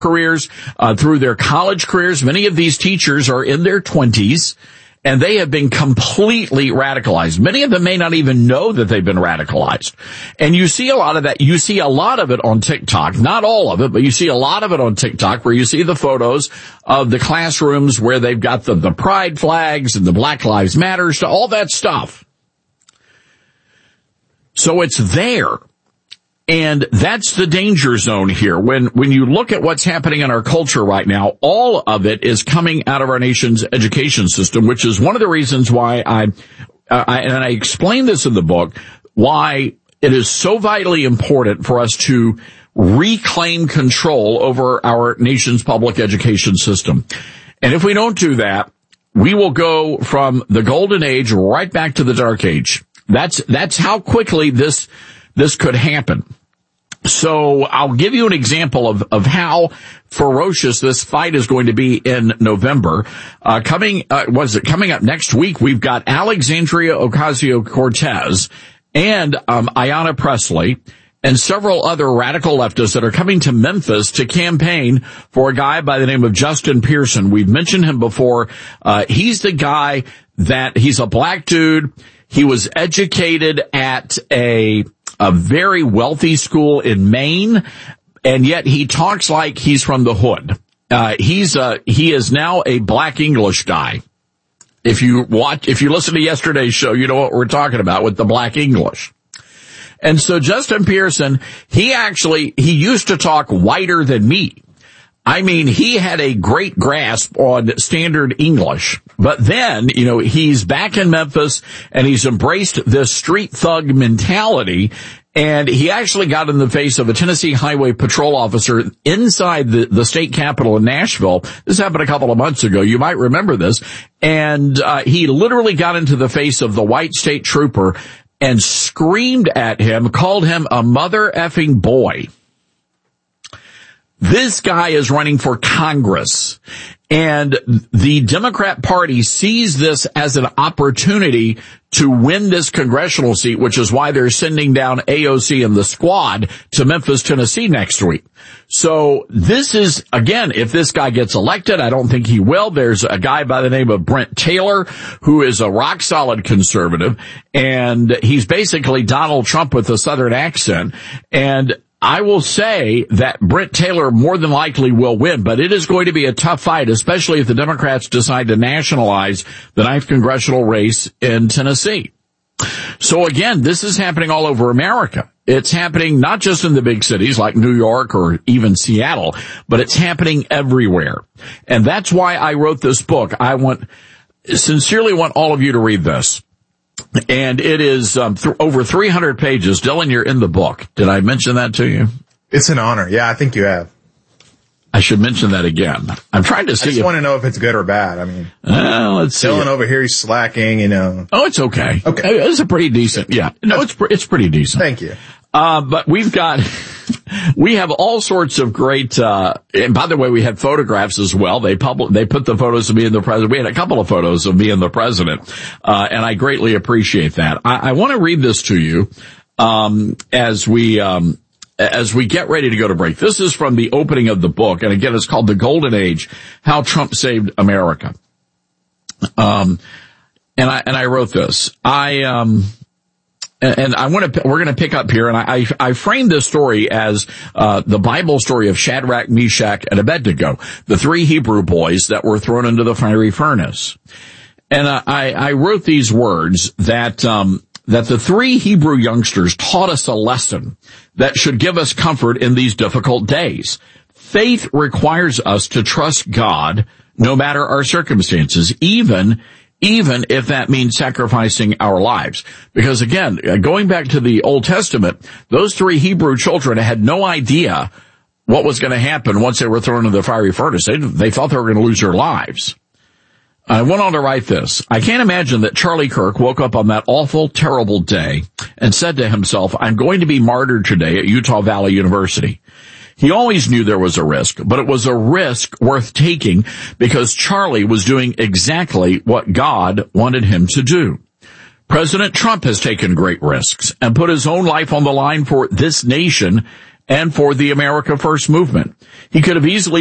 careers, through their college careers. Many of these teachers are in their 20s, and they have been completely radicalized. Many of them may not even know that they've been radicalized. And you see a lot of that. You see a lot of it on TikTok. Not all of it, but you see a lot of it on TikTok, where you see the photos of the classrooms where they've got the pride flags and the Black Lives Matters, all that stuff. So it's there. And that's the danger zone here. When you look at what's happening in our culture right now, all of it is coming out of our nation's education system, which is one of the reasons why and I explain this in the book, why it is so vitally important for us to reclaim control over our nation's public education system. And if we don't do that, we will go from the golden age right back to the dark age. That's how quickly this could happen. So I'll give you an example of how ferocious this fight is going to be in November. Coming up next week, we've got Alexandria Ocasio-Cortez and Ayanna Pressley and several other radical leftists that are coming to Memphis to campaign for a guy by the name of Justin Pearson. We've mentioned him before. He's the guy he's a black dude. He was educated at a very wealthy school in Maine, and yet he talks like he's from the hood. He is now a black English guy. If you listen to yesterday's show, you know what we're talking about with the black English. And so Justin Pearson, he used to talk whiter than me. I mean, he had a great grasp on standard English, but then, he's back in Memphis and he's embraced this street thug mentality, and he actually got in the face of a Tennessee Highway Patrol officer inside the state capitol in Nashville. This happened a couple of months ago. You might remember this. And he literally got into the face of the white state trooper and screamed at him, called him a mother effing boy. This guy is running for Congress, and the Democrat Party sees this as an opportunity to win this congressional seat, which is why they're sending down AOC and the squad to Memphis, Tennessee next week. So this is, again, if this guy gets elected, I don't think he will. There's a guy by the name of Brent Taylor who is a rock solid conservative, and he's basically Donald Trump with a Southern accent. And I will say that Brent Taylor more than likely will win, but it is going to be a tough fight, especially if the Democrats decide to nationalize the 9th congressional race in Tennessee. So again, this is happening all over America. It's happening not just in the big cities like New York or even Seattle, but it's happening everywhere. And that's why I wrote this book. I sincerely want all of you to read this. And it is over 300 pages. Dylan, you're in the book. Did I mention that to you? It's an honor. Yeah, I think you have. I should mention that again. I'm trying to see. I just want to know if it's good or bad. I mean, let's see. Dylan over here, he's slacking, Oh, it's okay. Okay. It's a pretty decent. Yeah. No, it's pretty decent. Thank you. But we have all sorts of great, and by the way, we had photographs as well. They put the photos of me and the president. We had a couple of photos of me and the president, and I greatly appreciate that. I want to read this to you, as we get ready to go to break. This is from the opening of the book, and again, it's called The Golden Age, How Trump Saved America. And I wrote this. And we're going to pick up here, and I framed this story as the Bible story of Shadrach, Meshach, and Abednego, the 3 Hebrew boys that were thrown into the fiery furnace. And I wrote these words that the 3 Hebrew youngsters taught us a lesson that should give us comfort in these difficult days. Faith requires us to trust God no matter our circumstances, even if that means sacrificing our lives. Because again, going back to the Old Testament, those 3 Hebrew children had no idea what was going to happen once they were thrown into the fiery furnace. They thought they were going to lose their lives. I went on to write this. I can't imagine that Charlie Kirk woke up on that awful, terrible day and said to himself, I'm going to be martyred today at Utah Valley University. He always knew there was a risk, but it was a risk worth taking because Charlie was doing exactly what God wanted him to do. President Trump has taken great risks and put his own life on the line for this nation and for the America First movement. He could have easily